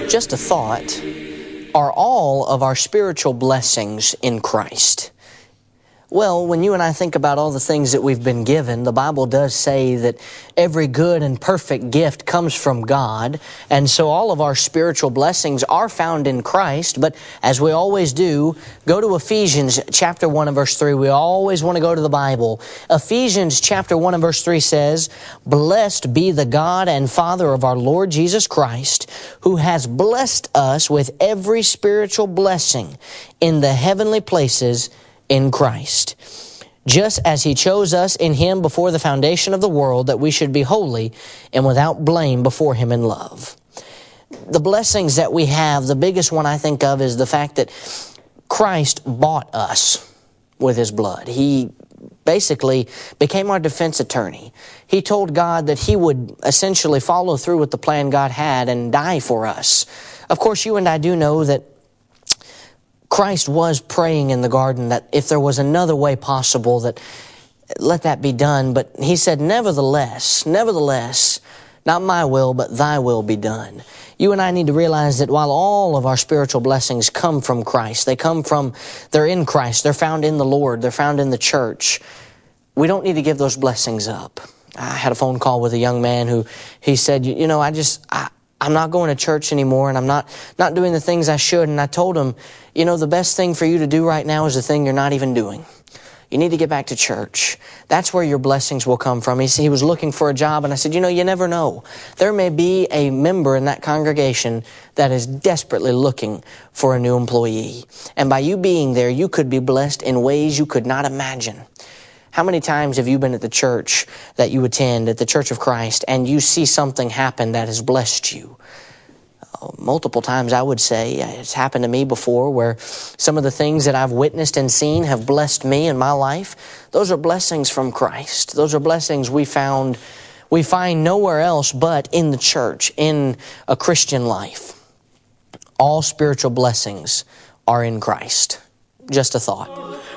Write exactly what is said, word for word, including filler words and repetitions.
Just a thought, are all of our spiritual blessings in Christ? Well, when you and I think about all the things that we've been given, the Bible does say that every good and perfect gift comes from God, and so all of our spiritual blessings are found in Christ. But as we always do, go to Ephesians chapter one and verse three. We always want to go to the Bible. Ephesians chapter one and verse three says, "Blessed be the God and Father of our Lord Jesus Christ, who has blessed us with every spiritual blessing in the heavenly places in Christ, just as He chose us in Him before the foundation of the world, that we should be holy and without blame before Him in love." The blessings that we have, the biggest one I think of is the fact that Christ bought us with His blood. He basically became our defense attorney. He told God that He would essentially follow through with the plan God had and die for us. Of course, you and I do know that Christ was praying in the garden that if there was another way possible, that let that be done. But He said, nevertheless, nevertheless, not my will, but thy will be done. You and I need to realize that while all of our spiritual blessings come from Christ, they come from, they're in Christ, they're found in the Lord, they're found in the church, we don't need to give those blessings up. I had a phone call with a young man who, he said, you know, I just, I, I'm not going to church anymore, and I'm not, not doing the things I should. And I told him, you know, the best thing for you to do right now is the thing you're not even doing. You need to get back to church. That's where your blessings will come from. He, he was looking for a job, and I said, you know, you never know. There may be a member in that congregation that is desperately looking for a new employee. And by you being there, you could be blessed in ways you could not imagine. How many times have you been at the church that you attend, at the Church of Christ, and you see something happen that has blessed you? Oh, multiple times, I would say. It's happened to me before, where some of the things that I've witnessed and seen have blessed me in my life. Those are blessings from Christ. Those are blessings we found, we find nowhere else but in the church, in a Christian life. All spiritual blessings are in Christ. Just a thought.